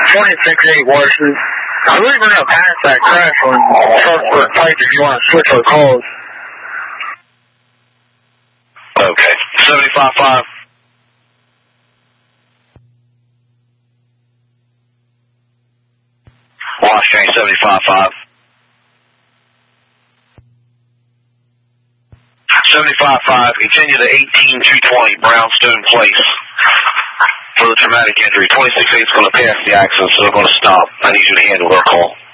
26-8 Washington. I believe we're going to pass that crash on Sharpsburg Pike if you want to switch our calls. Okay. 75-5. Washington 75-5. 75-5, continue to 18220 Brownstone Place for the traumatic injury. 26-8 is going to pass the accident, so they're going to stop. I need you to handle their call.